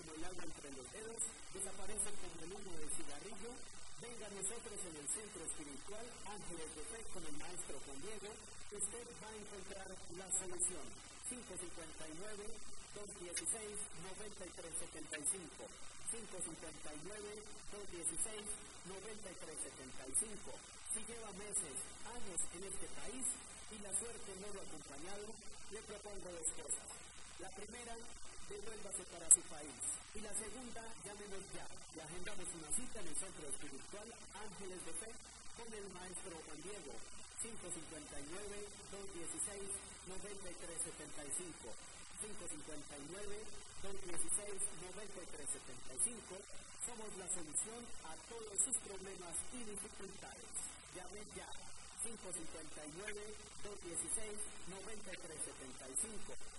como el agua entre los dedos, desaparece como el humo del cigarrillo. Venga a nosotros en el Centro Espiritual Ángeles de Fe con el maestro Juan Diego. Usted va a encontrar la solución. 559-216-9375. 559-216-9375. Si lleva meses, años en este país y la suerte no lo ha acompañado, le propongo dos cosas. La primera, devuélvase para su país. Y la segunda, llámenos ya y agendamos una cita en el Centro Espiritual Ángeles de Fe con el maestro Juan Diego. 559-216-9375. 559-216-9375. Somos la solución a todos sus problemas y dificultades. Llame ya. 559-216-9375.